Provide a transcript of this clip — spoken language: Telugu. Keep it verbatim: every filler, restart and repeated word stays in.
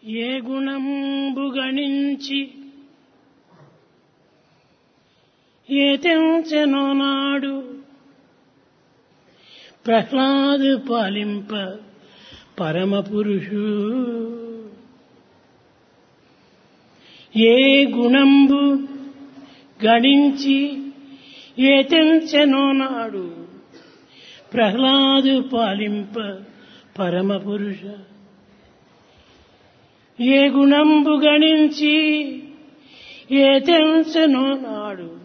ఏ గుణంబు గణించి ఏ తెంచెనో నాడు ప్రహ్లాదు పాలింప పరమ పురుషు. ఏ గుణంబు గణించి ఏ తెంచెనో నాడు ప్రహ్లాదు పాలింప పరమ పురుష. ఏ గుణంబు గణించి ఏ తెంచెనో నాడు